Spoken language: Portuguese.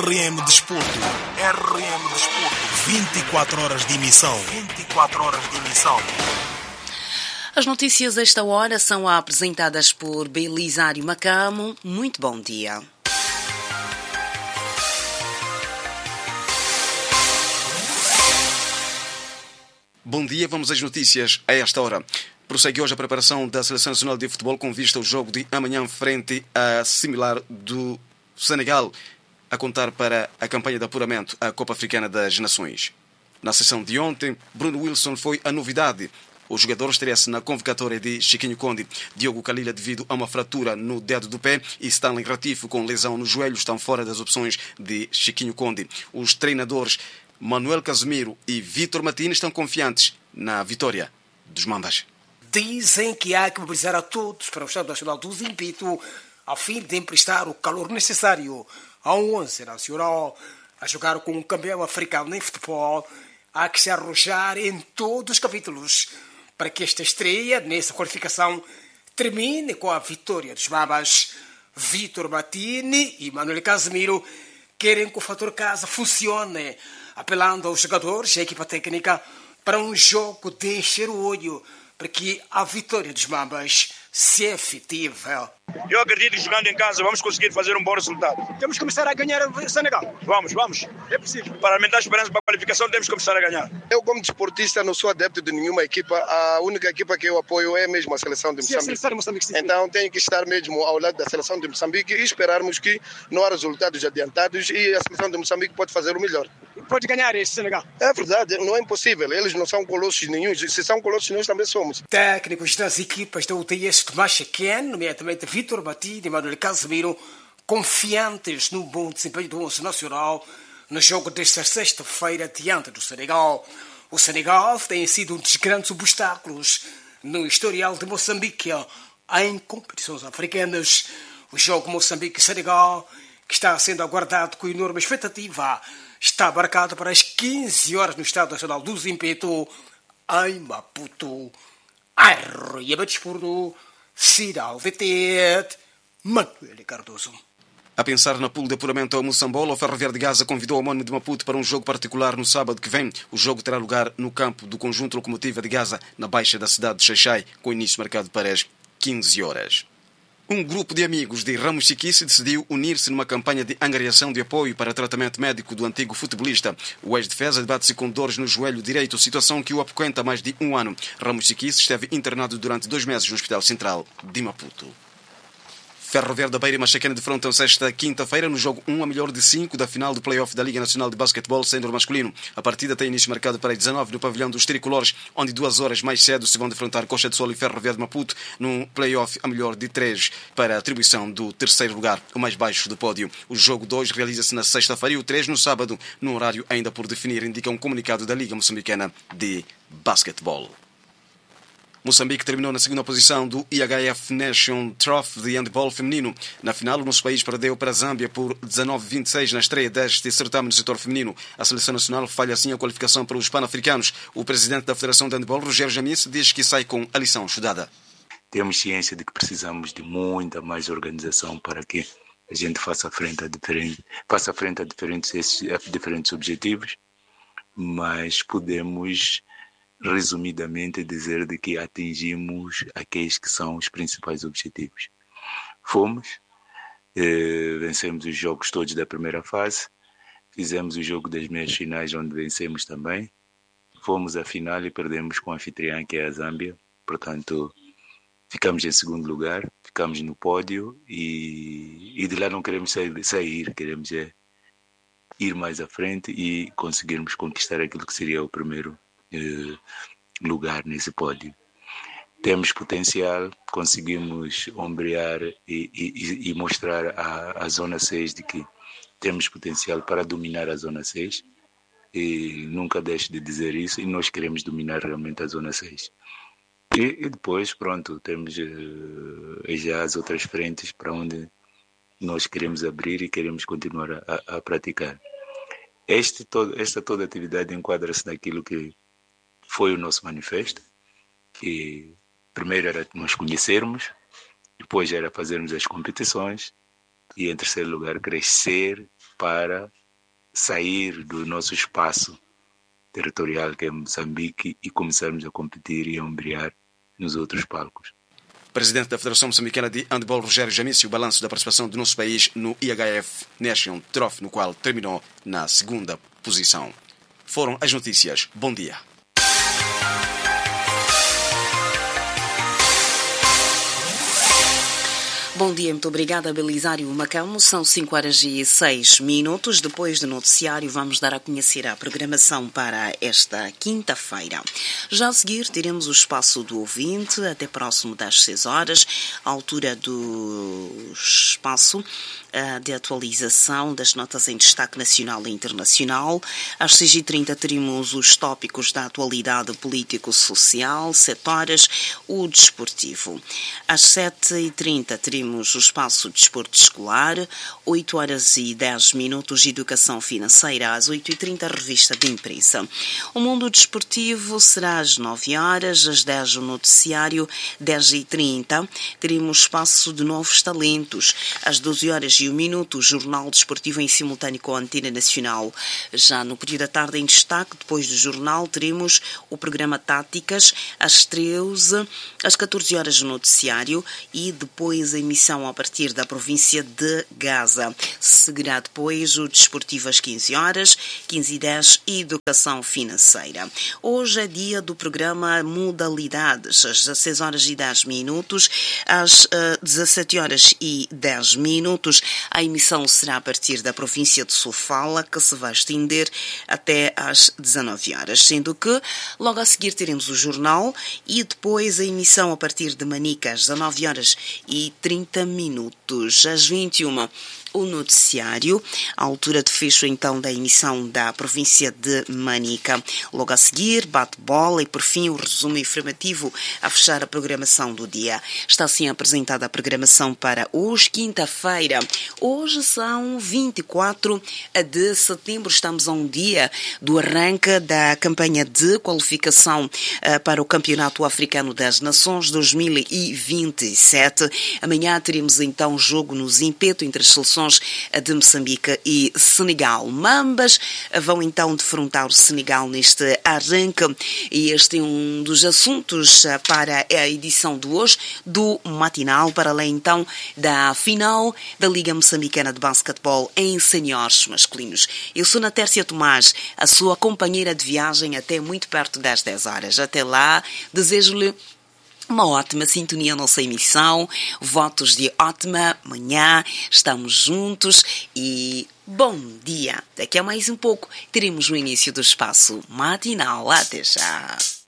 RM Desporto. RM Desporto. 24 horas de emissão. 24 horas de emissão. As notícias a esta hora são apresentadas por Belisário Macamo. Muito bom dia. Bom dia, vamos às notícias a esta hora. Prossegue hoje a preparação da Seleção Nacional de Futebol com vista ao jogo de amanhã frente à similar do Senegal, a contar para a campanha de apuramento à Copa Africana das Nações. Na sessão de ontem, Bruno Wilson foi a novidade. O jogador estreia-se na convocatória de Chiquinho Conde. Diogo Kalila, devido a uma fratura no dedo do pé, e Stanley Ratifo, com lesão no joelho, estão fora das opções de Chiquinho Conde. Os treinadores Manuel Casemiro e Vítor Matini estão confiantes na vitória dos Mambas. Dizem que há que mobilizar a todos para o Estado Nacional do Zimpito a fim de emprestar o calor necessário a um 11 nacional a jogar com um campeão africano em futebol. Há que se arrojar em todos os capítulos para que esta estreia nessa qualificação termine com a vitória dos Mambas. Vítor Matini e Manuel Casemiro querem que o fator casa funcione, apelando aos jogadores e à equipa técnica para um jogo de encher o olho, para que a vitória dos Mambas se efetiva. Eu acredito que jogando em casa vamos conseguir fazer um bom resultado. Temos que começar a ganhar o Senegal. Vamos. É possível. Para aumentar a esperança para a qualificação temos que começar a ganhar. Eu, como desportista, não sou adepto de nenhuma equipa. A única equipa que eu apoio é mesmo a seleção de Moçambique. Sim, a seleção de Moçambique, sim. Então tenho que estar mesmo ao lado da seleção de Moçambique e esperarmos que não há resultados adiantados e a seleção de Moçambique pode fazer o melhor. Pode ganhar este Senegal. É verdade, não é impossível. Eles não são colossos nenhum. Se são colossos, nós também somos. Técnicos das equipas da UTS Tomás Chequen, nomeadamente Vítor Matini e Manuel Casemiro, confiantes no bom desempenho do 11 nacional no jogo desta sexta-feira diante do Senegal. O Senegal tem sido um dos grandes obstáculos no historial de Moçambique em competições africanas. O jogo Moçambique-Senegal, que está sendo aguardado com enorme expectativa, está marcado para as 15 horas no Estado Nacional do Zimpito, em Maputo. Arroia Desporto, Cidade VT, Manuel Cardoso. A pensar na pool de apuramento ao Moçambola, o Ferroviário de Gaza convidou o Mónio de Maputo para um jogo particular no sábado que vem. O jogo terá lugar no campo do Conjunto Locomotiva de Gaza, na baixa da cidade de Xai-Xai, com início marcado para as 15 horas. Um grupo de amigos de Ramos Chiquice decidiu unir-se numa campanha de angariação de apoio para tratamento médico do antigo futebolista. O ex-defesa debate-se com dores no joelho direito, situação que o apoquenta há mais de um ano. Ramos Chiquice esteve internado durante 2 meses no Hospital Central de Maputo. Ferroviário da Beira e Machacana defrontam-se esta quinta-feira no jogo 1 a melhor de 5 da final do play-off da Liga Nacional de Basquetebol Sênior Masculino. A partida tem início marcado para as 19 no pavilhão dos Tricolores, onde 2 horas mais cedo se vão defrontar Coxa de Sol e Ferroviário de Maputo num play-off a melhor de 3 para a atribuição do terceiro lugar, o mais baixo do pódio. O jogo 2 realiza-se na sexta-feira e o 3 no sábado, num horário ainda por definir, indica um comunicado da Liga Moçambicana de Basquetebol. Moçambique terminou na segunda posição do IHF Nation Trophy de handball feminino. Na final, o nosso país perdeu para a Zâmbia por 19-26 na estreia deste certame no setor feminino. A seleção nacional falha assim a qualificação para os pan-africanos. O presidente da Federação de Handball, Rogério Jamice, diz que sai com a lição estudada. Temos ciência de que precisamos de muita mais organização para que a gente faça frente a diferentes objetivos, mas podemos resumidamente dizer de que atingimos aqueles que são os principais objetivos. Vencemos os jogos todos da primeira fase, fizemos o jogo das meias finais onde vencemos também, fomos à final e perdemos com a anfitriã que é a Zâmbia, portanto ficamos em segundo lugar, ficamos no pódio e de lá não queremos sair, queremos ir mais à frente e conseguirmos conquistar aquilo que seria o primeiro lugar nesse pódio. Temos potencial, conseguimos ombrear e mostrar à Zona 6 de que temos potencial para dominar a Zona 6 e nunca deixo de dizer isso e nós queremos dominar realmente a Zona 6. E depois, pronto, temos já as outras frentes para onde nós queremos abrir e queremos continuar a praticar. Esta toda atividade enquadra-se naquilo que foi o nosso manifesto, que primeiro era nos conhecermos, depois era fazermos as competições e, em terceiro lugar, crescer para sair do nosso espaço territorial, que é Moçambique, e começarmos a competir e a ombrear nos outros palcos. Presidente da Federação Moçambicana de Handebol, Rogério Jamice, o balanço da participação do nosso país no IHF Nation Trophy, no qual terminou na 2ª posição. Foram as notícias. Bom dia. Bom dia, muito obrigada, Belisário Macamo. São 5h06. Depois do noticiário, vamos dar a conhecer a programação para esta quinta-feira. Já a seguir, teremos o espaço do ouvinte até próximo das 6 horas, à altura do espaço de atualização das notas em destaque nacional e internacional. Às 6h30 teremos os tópicos da atualidade político-social, 7 horas, o desportivo. Às 7h30 teremos o espaço de desporto escolar, 8h10, educação financeira, às 8h30 revista de imprensa. O mundo desportivo será às 9 horas, às 10 o noticiário, 10h30 teremos espaço de novos talentos, às 12h01 o jornal desportivo em simultâneo com a Antena Nacional. Já no período da tarde em destaque, depois do jornal, teremos o programa Táticas, às 13, às 14 horas o noticiário e depois a emissão a partir da província de Gaza. Seguirá depois o desportivo às 15 horas, 15h10 e educação financeira. Hoje é dia do programa Modalidades, às 16h10, às 17h10. A emissão será a partir da província de Sofala, que se vai estender até às 19 horas, sendo que logo a seguir teremos o jornal e depois a emissão a partir de Manica, às 19h30. Às 21h, o noticiário, à altura de fecho então da emissão da província de Manica. Logo a seguir, bate-bola e por fim o resumo informativo a fechar a programação do dia. Está assim apresentada a programação para hoje, quinta-feira. Hoje são 24 de setembro, estamos a um dia do arranque da campanha de qualificação para o Campeonato Africano das Nações 2027. Amanhã teremos então jogo no Zimpeto entre as seleções de Moçambique e Senegal. Mambas vão então defrontar o Senegal neste arranque e este é um dos assuntos para a edição de hoje do matinal, para além então da final da Liga Moçambicana de Basquetebol em seniores masculinos. Eu sou Natércia Tomás, a sua companheira de viagem até muito perto das 10 horas. Até lá, desejo-lhe uma ótima sintonia na nossa emissão, votos de ótima manhã, estamos juntos e bom dia. Daqui a mais um pouco teremos o início do espaço matinal. Até já!